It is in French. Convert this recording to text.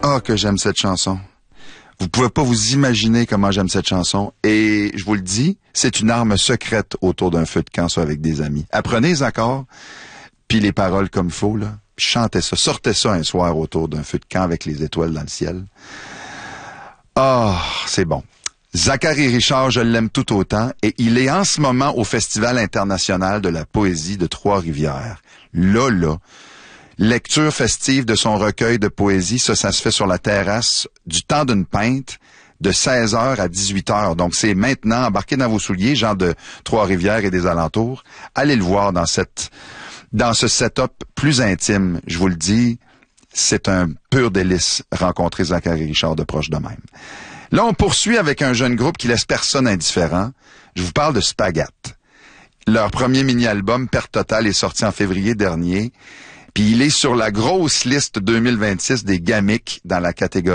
Ah, que j'aime cette chanson. Vous pouvez pas vous imaginer comment j'aime cette chanson. Et je vous le dis, c'est une arme secrète autour d'un feu de camp, ça, avec des amis. Apprenez les accords, puis les paroles comme il faut, là. Chantez ça, sortez ça un soir autour d'un feu de camp avec les étoiles dans le ciel. Ah, c'est bon. Zachary Richard, je l'aime tout autant, et il est en ce moment au Festival international de la poésie de Trois-Rivières. Là, lecture festive de son recueil de poésie, ça se fait sur la terrasse du temps d'une pinte de 16h à 18h. Donc, c'est maintenant, embarquez dans vos souliers, gens de Trois-Rivières et des alentours. Allez le voir dans ce setup plus intime. Je vous le dis, c'est un pur délice rencontrer Zachary Richard de proche de même. Là, on poursuit avec un jeune groupe qui laisse personne indifférent. Je vous parle de Spagat. Leur premier mini-album, Perte Totale, est sorti en février dernier. Puis il est sur la grosse liste 2026 des Gamiques dans la catégorie